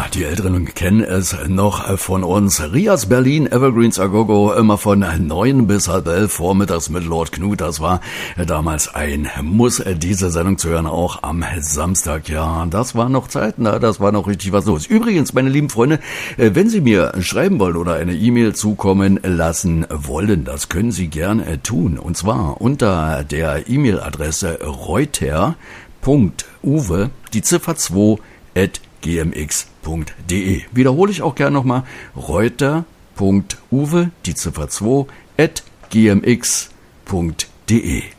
die Älteren kennen es noch von uns. Rias Berlin, Evergreens Agogo, immer von 9 bis halb 11 vormittags mit Lord Knut. Das war damals ein Muss, diese Sendung zu hören, auch am Samstag. Ja, das war noch Zeit, das war noch richtig was los. Übrigens, meine lieben Freunde, wenn Sie mir schreiben wollen oder eine E-Mail zukommen lassen wollen, das können Sie gern tun. Und zwar unter der E-Mail-Adresse reuter.uwe, die Ziffer 2, @gmx.de. Wiederhole ich auch gerne nochmal, reuter.uwe, die Ziffer 2, @gmx.de.